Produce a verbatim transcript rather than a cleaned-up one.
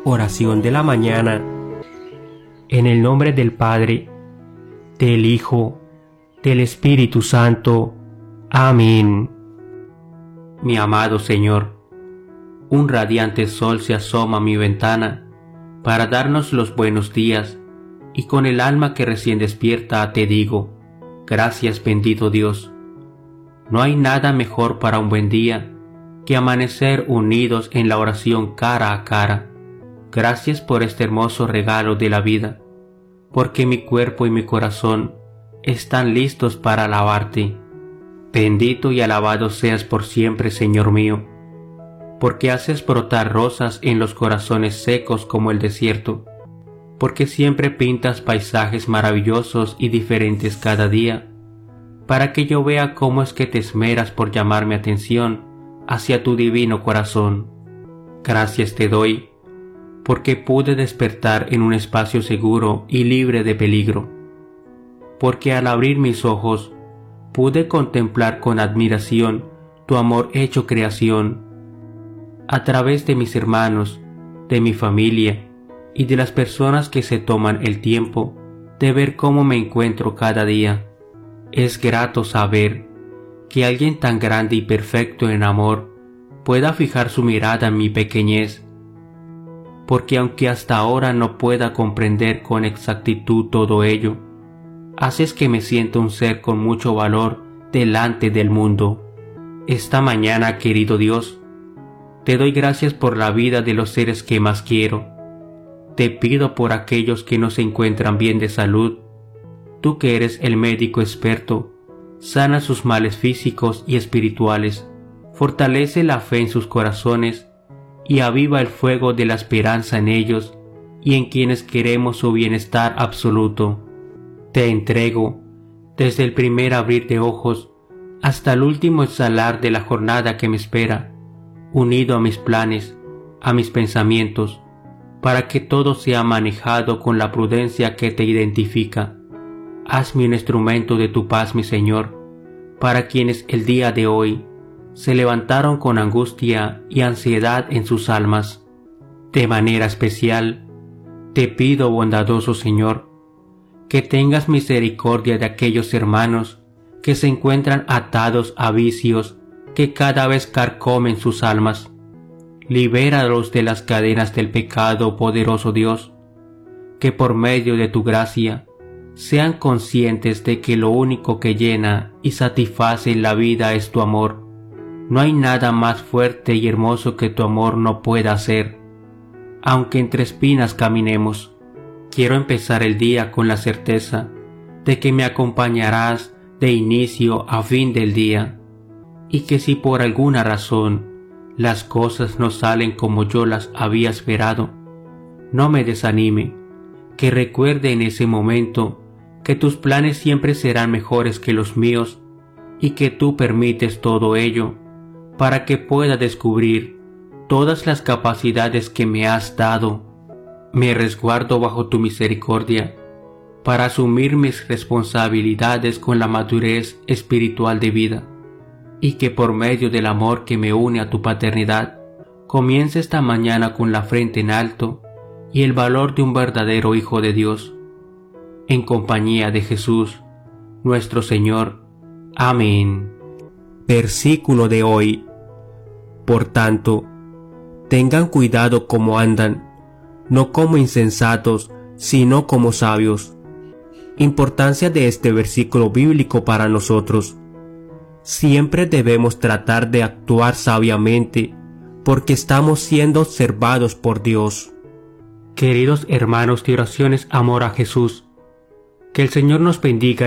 oración de la mañana. En el nombre del Padre, del Hijo, del Espíritu Santo. Amén. Mi amado Señor, un radiante sol se asoma a mi ventana para darnos los buenos días, y con el alma que recién despierta te digo, gracias bendito Dios. No hay nada mejor para un buen día que amanecer unidos en la oración cara a cara. Gracias por este hermoso regalo de la vida, porque mi cuerpo y mi corazón están listos para alabarte. Bendito y alabado seas por siempre, Señor mío, porque haces brotar rosas en los corazones secos como el desierto, porque siempre pintas paisajes maravillosos y diferentes cada día, para que yo vea cómo es que te esmeras por llamar mi atención hacia tu divino corazón. Gracias te doy, porque pude despertar en un espacio seguro y libre de peligro, porque al abrir mis ojos pude contemplar con admiración tu amor hecho creación, a través de mis hermanos, de mi familia y de las personas que se toman el tiempo de ver cómo me encuentro cada día. Es grato saber que alguien tan grande y perfecto en amor pueda fijar su mirada en mi pequeñez, porque aunque hasta ahora no pueda comprender con exactitud todo ello, haces que me sienta un ser con mucho valor delante del mundo. Esta mañana, querido Dios, te doy gracias por la vida de los seres que más quiero. Te pido por aquellos que no se encuentran bien de salud. Tú que eres el médico experto, sana sus males físicos y espirituales, fortalece la fe en sus corazones y aviva el fuego de la esperanza en ellos y en quienes queremos su bienestar absoluto. Te entrego, desde el primer abrir de ojos hasta el último exhalar de la jornada que me espera, unido a mis planes, a mis pensamientos, para que todo sea manejado con la prudencia que te identifica. Hazme un instrumento de tu paz, mi Señor, para quienes el día de hoy se levantaron con angustia y ansiedad en sus almas. De manera especial, te pido, bondadoso Señor, que tengas misericordia de aquellos hermanos que se encuentran atados a vicios que cada vez carcomen sus almas. Libéralos de las cadenas del pecado, poderoso Dios, que por medio de tu gracia sean conscientes de que lo único que llena y satisface la vida es tu amor. No hay nada más fuerte y hermoso que tu amor no pueda hacer. Aunque entre espinas caminemos, quiero empezar el día con la certeza de que me acompañarás de inicio a fin del día, y que si por alguna razón las cosas no salen como yo las había esperado, no me desanime, que recuerde en ese momento que tus planes siempre serán mejores que los míos y que tú permites todo ello para que pueda descubrir todas las capacidades que me has dado. Me resguardo bajo tu misericordia para asumir mis responsabilidades con la madurez espiritual de vida, y que por medio del amor que me une a tu paternidad, comience esta mañana con la frente en alto y el valor de un verdadero Hijo de Dios, en compañía de Jesús, nuestro Señor. Amén. Versículo de hoy. Por tanto, tengan cuidado como andan, no como insensatos, sino como sabios. Importancia de este versículo bíblico para nosotros. Siempre debemos tratar de actuar sabiamente, porque estamos siendo observados por Dios. Queridos hermanos de oraciones Amor a Jesús, que el Señor nos bendiga